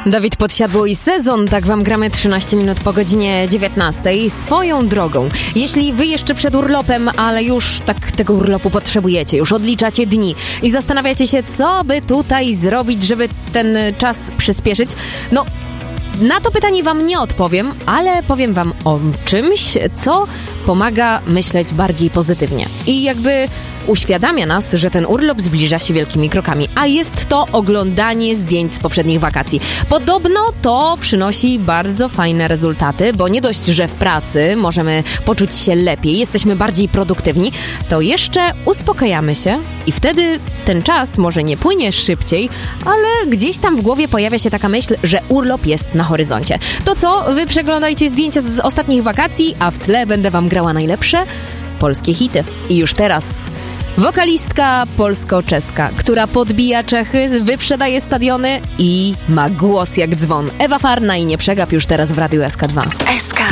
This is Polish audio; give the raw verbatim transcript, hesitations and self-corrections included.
Dawid Podsiadło i Sezon, tak wam gramy trzynaście minut po godzinie dziewiętnastej. Swoją drogą, jeśli wy jeszcze przed urlopem, ale już tak tego urlopu potrzebujecie, już odliczacie dni i zastanawiacie się, co by tutaj zrobić, żeby ten czas przyspieszyć, no na to pytanie wam nie odpowiem, ale powiem wam o czymś, co pomaga myśleć bardziej pozytywnie i jakby uświadamia nas, że ten urlop zbliża się wielkimi krokami, a jest to oglądanie zdjęć z poprzednich wakacji. Podobno to przynosi bardzo fajne rezultaty, bo nie dość, że w pracy możemy poczuć się lepiej, jesteśmy bardziej produktywni, to jeszcze uspokajamy się i wtedy ten czas może nie płynie szybciej, ale gdzieś tam w głowie pojawia się taka myśl, że urlop jest na horyzoncie. To co? Wy przeglądajcie zdjęcia z ostatnich wakacji, a w tle będę wam grała najlepsze polskie hity. I już teraz wokalistka polsko-czeska, która podbija Czechy, wyprzedaje stadiony i ma głos jak dzwon. Ewa Farna i Nie przegap już teraz w Radiu S K dwa. S K.